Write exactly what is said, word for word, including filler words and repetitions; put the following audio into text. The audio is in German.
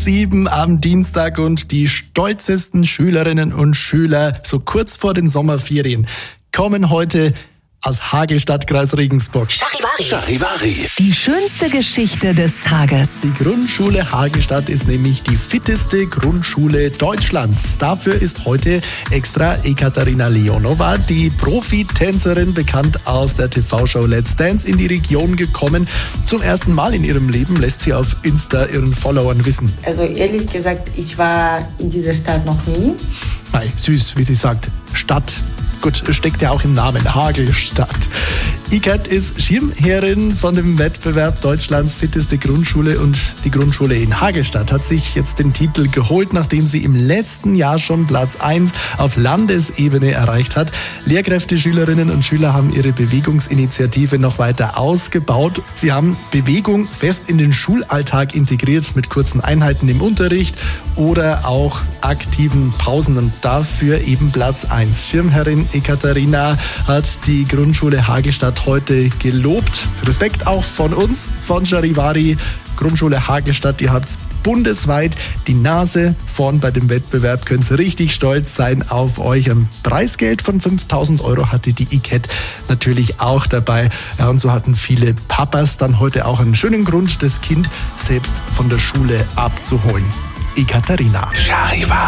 sieben am Dienstag und die stolzesten Schülerinnen und Schüler so kurz vor den Sommerferien kommen heute aus Hagelstadt, Kreis Regensburg. Charivari. Charivari. Die schönste Geschichte des Tages. Die Grundschule Hagelstadt ist nämlich die fitteste Grundschule Deutschlands. Dafür ist heute extra Ekaterina Leonova, die Profitänzerin, bekannt aus der T V-Show Let's Dance, in die Region gekommen. Zum ersten Mal in ihrem Leben lässt sie auf Insta ihren Followern wissen. Also ehrlich gesagt, ich war in dieser Stadt noch nie. Hey, süß, wie sie sagt, Stadt. Gut, steckt ja auch im Namen, Hagelstadt. Ikat ist Schirmherrin von dem Wettbewerb Deutschlands fitteste Grundschule, und die Grundschule in Hagelstadt hat sich jetzt den Titel geholt, nachdem sie im letzten Jahr schon Platz eins auf Landesebene erreicht hat. Lehrkräfte, Schülerinnen und Schüler haben ihre Bewegungsinitiative noch weiter ausgebaut. Sie haben Bewegung fest in den Schulalltag integriert mit kurzen Einheiten im Unterricht oder auch aktiven Pausen, und dafür eben Platz eins. Schirmherrin Ekaterina hat die Grundschule Hagelstadt heute gelobt. Respekt auch von uns, von Charivari. Grundschule Hagelstadt, ihr habt bundesweit die Nase vorn bei dem Wettbewerb. Könnt richtig stolz sein auf euch. Ein Preisgeld von fünftausend Euro hatte die Ikat natürlich auch dabei. Ja, und so hatten viele Papas dann heute auch einen schönen Grund, das Kind selbst von der Schule abzuholen. Ekaterina. Charivari.